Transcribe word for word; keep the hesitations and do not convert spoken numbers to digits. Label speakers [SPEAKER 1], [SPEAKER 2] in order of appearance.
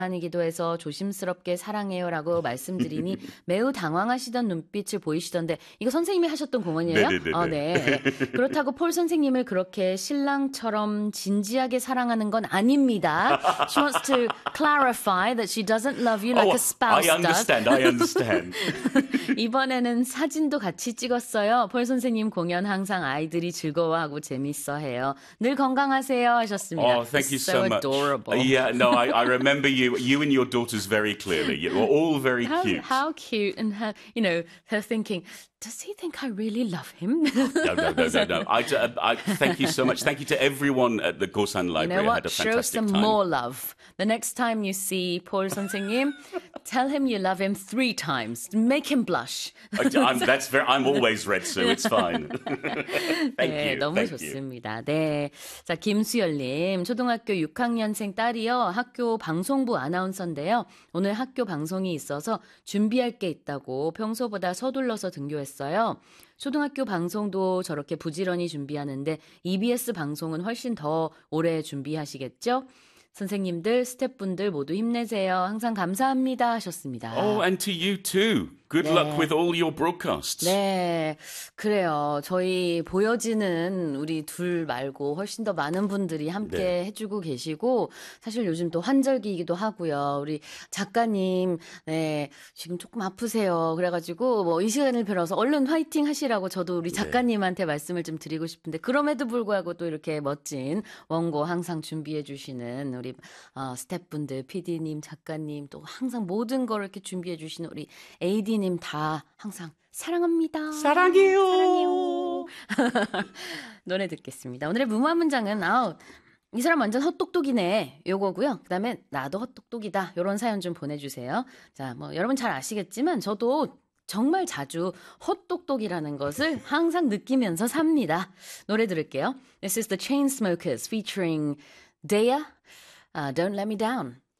[SPEAKER 1] 이기도 해서 조심스럽게 사랑해요라고 말씀드리니 매우 당황하시던 눈빛을 보이시던데 이거 선생님이 하셨던 공언이에요?
[SPEAKER 2] 네네네네.
[SPEAKER 1] 어, 네. 그렇다고 폴 선생님을 그렇게 신랑처럼 진지하게 사랑하는 건 아닙니다. She wants to clarify that she doesn't love you like
[SPEAKER 2] Oh,
[SPEAKER 1] a spouse
[SPEAKER 2] I understand.
[SPEAKER 1] does.
[SPEAKER 2] I understand.
[SPEAKER 1] 이번에는 사진도 같이 찍었어요. 폴 선생님 공연 항상 아이들이 즐거워하고 재밌어해요. 늘 건강하세요 하셨습니다.
[SPEAKER 2] Oh, thank you so,
[SPEAKER 1] so
[SPEAKER 2] much.
[SPEAKER 1] adorable.
[SPEAKER 2] Yeah, no, I, I remember you, you and your daughters very clearly. You were all very
[SPEAKER 1] How,
[SPEAKER 2] cute.
[SPEAKER 1] how cute, and how, you know, her thinking, does he think I really love him?
[SPEAKER 2] No, no, no, no, no. I, uh, I, thank you so much. Thank you to everyone at the Gosan
[SPEAKER 1] You
[SPEAKER 2] Library.
[SPEAKER 1] know
[SPEAKER 2] I had
[SPEAKER 1] what?
[SPEAKER 2] a
[SPEAKER 1] Show
[SPEAKER 2] fantastic
[SPEAKER 1] some
[SPEAKER 2] time.
[SPEAKER 1] more love. The next time you see Paul 선생님, tell him you love him three times. Make him blush.
[SPEAKER 2] I, I'm, that's very, I'm always red, Sue. It's fine. Thank
[SPEAKER 1] 네,
[SPEAKER 2] you.
[SPEAKER 1] 너무
[SPEAKER 2] Thank you.
[SPEAKER 1] 좋습니다. 네. 자, 김수열님, 초등학교 육 학년생 딸이요. 학교 방송부 아나운서인데요. 오늘 학교 방송이 있어서 준비할 게 있다고 평소보다 서둘러서 등교했어요. 초등학교 방송도 저렇게 부지런히 준비하는데 이비에스 방송은 훨씬 더 오래 준비하시겠죠? 선생님들, 스태프분들 모두 힘내세요. 항상 감사합니다 하셨습니다.
[SPEAKER 2] Oh, and to you too. Good
[SPEAKER 1] 네.
[SPEAKER 2] luck with all your broadcasts.
[SPEAKER 1] 네, 그래요. 저희 보여지는 우리 둘 말고 훨씬 더 많은 분들이 함께
[SPEAKER 2] 네.
[SPEAKER 1] 해주고 계시고 사실 요즘 또 환절기이기도 하고요. 우리 작가님, 네, 지금 조금 아프세요. 그래가지고 뭐 이 시간을 빌어서 얼른 화이팅 하시라고 저도 우리 작가님한테 말씀을 좀 드리고 싶은데 그럼에도 불구하고 또 이렇게 멋진 원고 항상 준비해 주시는 우리 어, 스태프분들, 피디님, 작가님 또 항상 모든 걸 이렇게 준비해 주시는 우리 에이디님 다 항상 사랑합니다.
[SPEAKER 2] 사랑해요.
[SPEAKER 1] 사랑해요. 노래 듣겠습니다. 오늘의 무모한 문장은 아우 이 사람 완전 헛똑똑이네 요거고요. 그 다음에 나도 헛똑똑이다 요런 사연 좀 보내주세요. 자, 뭐 여러분 잘 아시겠지만 저도 정말 자주 헛똑똑이라는 것을 항상 느끼면서 삽니다. 노래 들을게요. This is the Chainsmokers featuring Daya. Uh, Don't Let Me Down.